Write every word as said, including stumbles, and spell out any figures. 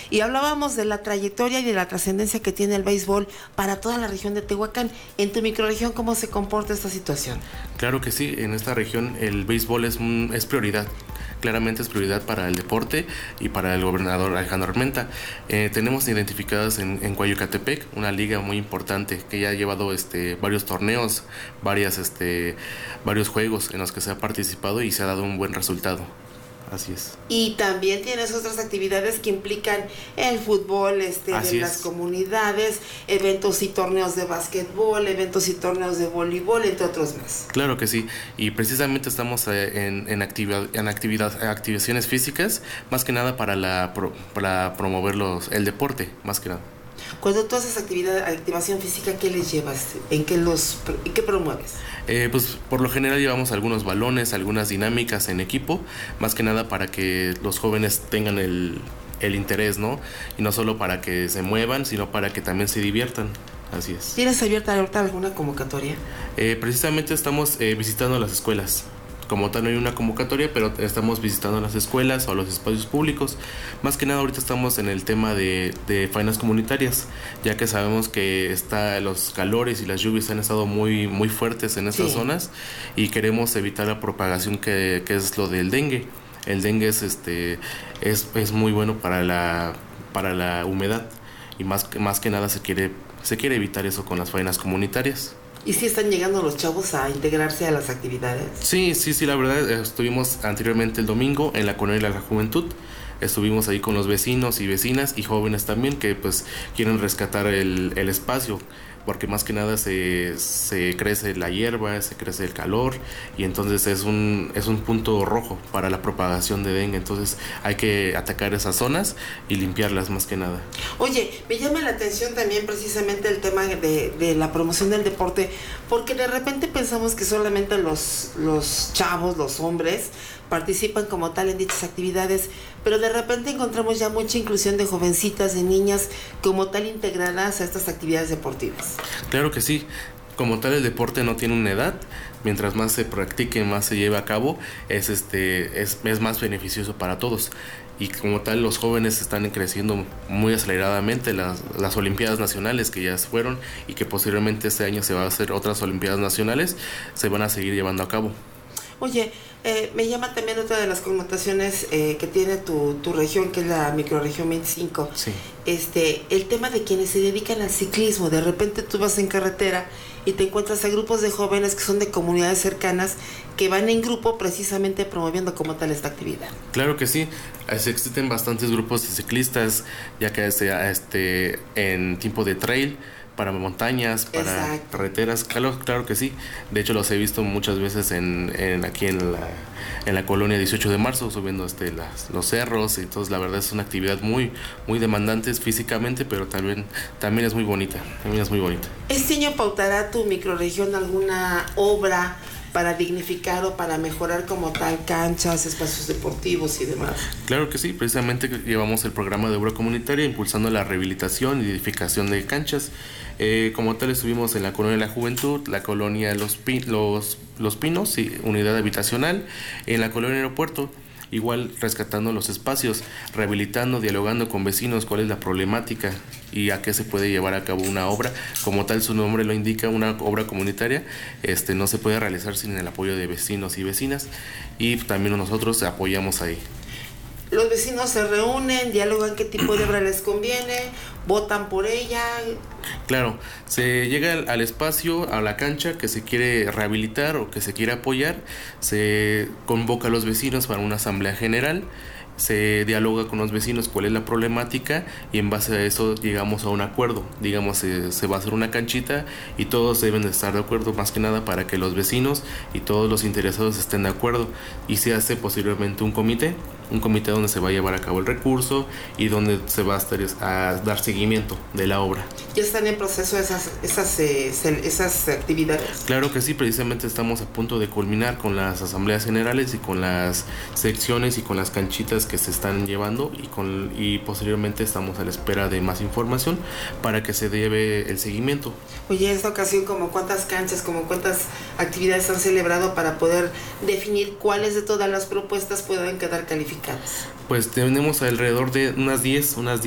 y hablábamos de la trayectoria y de la trascendencia que tiene el béisbol para toda la región de Tehuacán. En tu microrregión, ¿cómo se comporta esta situación? Claro que sí, en esta región el béisbol es, un, es prioridad. Claramente es prioridad para el deporte y para el gobernador Alejandro Armenta. Eh, tenemos identificadas en, en Coyucatepec una liga muy importante que ya ha llevado este, varios torneos, varias, este, varios juegos en los que se ha participado y se ha dado un buen resultado. Así es. Y también tienes otras actividades que implican el fútbol este, de las es. comunidades, eventos y torneos de básquetbol, eventos y torneos de voleibol, entre otros más. Claro que sí, y precisamente estamos eh, en, en, actividad, en actividad, activaciones físicas, más que nada para, la, pro, para promover los, el deporte, más que nada. Cuando tú haces actividad, activación física, ¿qué les llevas? ¿En qué los, en qué promueves? Eh, pues por lo general llevamos algunos balones, algunas dinámicas en equipo, más que nada para que los jóvenes tengan el, el interés, ¿no? Y no solo para que se muevan, sino para que también se diviertan. Así es. ¿Tienes abierta ahorita alguna convocatoria? Eh, precisamente estamos eh, visitando las escuelas. Como tal no hay una convocatoria, pero estamos visitando las escuelas o los espacios públicos. Más que nada ahorita estamos en el tema de, de faenas comunitarias, ya que sabemos que está, los calores y las lluvias han estado muy, muy fuertes en estas sí. zonas y queremos evitar la propagación que, que es lo del dengue. El dengue es, este, es, es muy bueno para la, para la humedad y más, más que nada se quiere, se quiere evitar eso con las faenas comunitarias. ¿Y si están llegando los chavos a integrarse a las actividades? Sí, sí, sí, la verdad, estuvimos anteriormente el domingo en la Colonia de la Juventud, estuvimos ahí con los vecinos y vecinas y jóvenes también que pues quieren rescatar el, el espacio, porque más que nada se, se crece la hierba, se crece el calor y entonces es un, es un punto rojo para la propagación de dengue, entonces hay que atacar esas zonas y limpiarlas más que nada. Oye, me llama la atención también precisamente el tema de, de la promoción del deporte, porque de repente pensamos que solamente los, los chavos, los hombres, participan como tal en dichas actividades, pero de repente encontramos ya mucha inclusión de jovencitas, de niñas, como tal integradas a estas actividades deportivas. Claro que sí, como tal el deporte no tiene una edad, mientras más se practique, más se lleve a cabo, es, este, es, es más beneficioso para todos. Y como tal los jóvenes están creciendo muy aceleradamente, las, las Olimpiadas Nacionales que ya fueron y que posteriormente este año se van a hacer otras Olimpiadas Nacionales, se van a seguir llevando a cabo. Oye, eh, me llama también otra de las connotaciones eh, que tiene tu, tu región, que es la microrregión veinticinco. Sí. Este, el tema de quienes se dedican al ciclismo. De repente tú vas en carretera y te encuentras a grupos de jóvenes que son de comunidades cercanas que van en grupo precisamente promoviendo como tal esta actividad. Claro que sí, existen bastantes grupos de ciclistas, ya que este, este, en tiempo de trail, para montañas, para Exacto. carreteras, claro, claro que sí. De hecho los he visto muchas veces en, en aquí en la, en la colonia dieciocho de marzo, subiendo este, las, los cerros. Entonces la verdad es una actividad muy, muy demandante físicamente, pero también, también es muy bonita, también es muy bonita. ¿Este año pautará tu microrregión alguna obra para dignificar o para mejorar como tal canchas, espacios deportivos y demás? Claro que sí, precisamente llevamos el programa de obra comunitaria impulsando la rehabilitación y edificación de canchas. Eh, como tal estuvimos en la Colonia de la Juventud, la Colonia Los, Pi- Los, Los Pinos, sí, unidad habitacional, en la Colonia Aeropuerto, igual rescatando los espacios, rehabilitando, dialogando con vecinos cuál es la problemática y a qué se puede llevar a cabo una obra. Como tal su nombre lo indica, una obra comunitaria este, no se puede realizar sin el apoyo de vecinos y vecinas y también nosotros apoyamos ahí. Los vecinos se reúnen, dialogan qué tipo de obra les conviene, votan por ella. Claro, se llega al, al espacio, a la cancha que se quiere rehabilitar o que se quiere apoyar, se convoca a los vecinos para una asamblea general, se dialoga con los vecinos cuál es la problemática y en base a eso llegamos a un acuerdo. Digamos, se, se va a hacer una canchita y todos deben de estar de acuerdo, más que nada para que los vecinos y todos los interesados estén de acuerdo, y se hace posteriormente un comité, un comité donde se va a llevar a cabo el recurso y donde se va a, estar, a dar seguimiento de la obra. ¿Ya están en proceso esas, esas, eh, esas actividades? Claro que sí, precisamente estamos a punto de culminar con las asambleas generales y con las secciones y con las canchitas que se están llevando y, con, y posteriormente estamos a la espera de más información para que se lleve el seguimiento. Oye, esta ocasión, ¿como cuántas canchas, como cuántas actividades han celebrado para poder definir cuáles de todas las propuestas pueden quedar calificadas? Pues tenemos alrededor de unas diez, unas diez